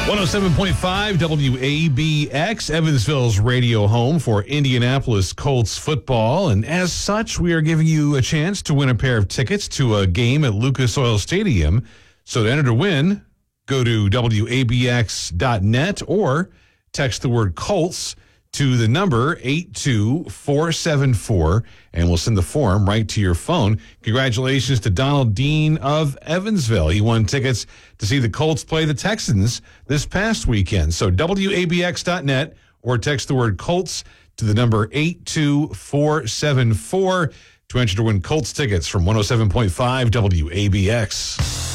107.5 WABX, Evansville's radio home for Indianapolis Colts football. And as such, we are giving you a chance to win a pair of tickets to a game at Lucas Oil Stadium. So to enter to win, go to WABX.net or text the word Colts to the number 82474, and we'll send the form right to your phone. Congratulations to Donald Dean of Evansville. He won tickets to see the Colts play the Texans this past weekend. So WABX.net or text the word Colts to the number 82474 to enter to win Colts tickets from 107.5 WABX.